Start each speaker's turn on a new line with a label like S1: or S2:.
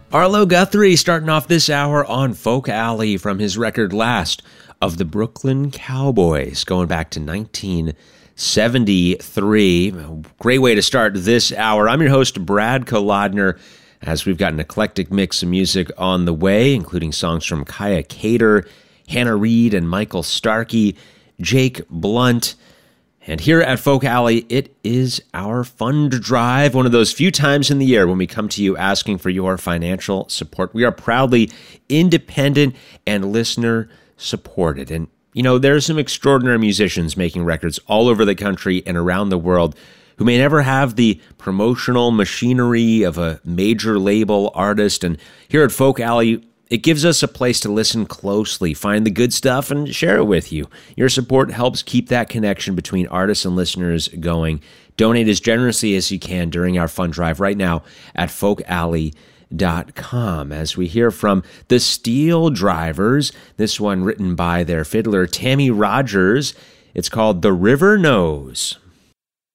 S1: Arlo Guthrie starting off this hour on Folk Alley from his record Last of the Brooklyn Cowboys, going back to 1973. Great way to start this hour. I'm your host, Brad Kolodner, as we've got an eclectic mix of music on the way, including songs from Kaya Cater, Hannah Reid and Michael Starkey, Jake Blunt. And here at Folk Alley, it is our fund drive, one of those few times in the year when we come to you asking for your financial support. We are proudly independent and listener supported. And, you know, there are some extraordinary musicians making records all over the country and around the world who may never have the promotional machinery of a major label artist. And here at Folk Alley, it gives us a place to listen closely, find the good stuff, and share it with you. Your support helps keep that connection between artists and listeners going. Donate as generously as you can during our fund drive right now at folkalley.com. As we hear from the Steel Drivers, this one written by their fiddler, Tammy Rogers. It's called The River Knows.